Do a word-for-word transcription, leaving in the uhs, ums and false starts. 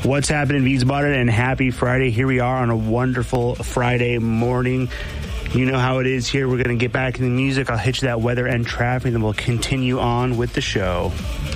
What's happening, Wiesbaden, and happy Friday. Here we are on a wonderful Friday morning. You know how it is here. We're going to get back in the music. I'll hit you that weather and traffic, and then we'll continue on with the show.